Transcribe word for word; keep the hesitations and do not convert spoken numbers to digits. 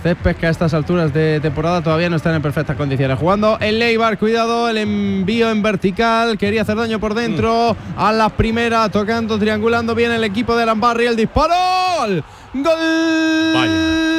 césped que a estas alturas de temporada todavía no están en perfectas condiciones. Jugando el Eibar, cuidado, el envío en vertical, quería hacer daño por dentro, mm. a la primera, tocando, triangulando bien el equipo de Arambarri, el disparo, ¡gol! Vaya.